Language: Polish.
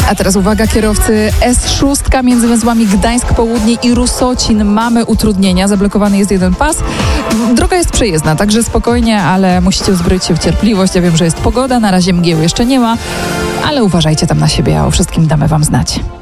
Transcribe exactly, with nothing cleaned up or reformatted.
A teraz uwaga, kierowcy S sześć między węzłami Gdańsk Południe i Rusocin mamy utrudnienia. Zablokowany jest jeden pas. Droga jest przejezdna, także spokojnie, ale musicie uzbroić się w cierpliwość. Ja wiem, że jest pogoda, na razie mgieł jeszcze nie ma, ale uważajcie tam na siebie, a o wszystkim damy wam znać.